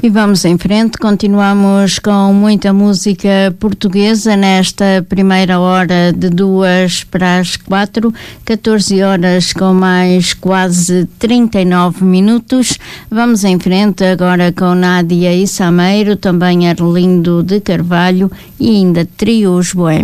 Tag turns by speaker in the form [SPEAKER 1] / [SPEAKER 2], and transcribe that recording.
[SPEAKER 1] E vamos em frente, continuamos com muita música portuguesa nesta primeira hora de 2 para as 4, 14 horas com mais quase 39 minutos. Vamos em frente agora com Nádia Issameiro, também Arlindo de Carvalho e ainda Trios Boêmios.